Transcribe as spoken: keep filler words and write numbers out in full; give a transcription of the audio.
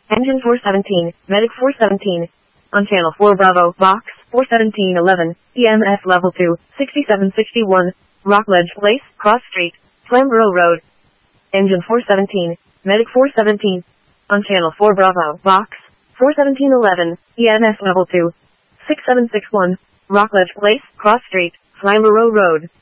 Engine four seventeen, Medic four seventeen. On channel four Bravo, box, four seventeen eleven, E M S level two, sixty-seven sixty-one, Rockledge Place, Cross Street, Flamborough Road. Engine four seventeen, Medic four seventeen. On channel four Bravo, box, four seventeen eleven, E M S level two, sixty-seven sixty-one, Rockledge Place, Cross Street, Flamborough Road.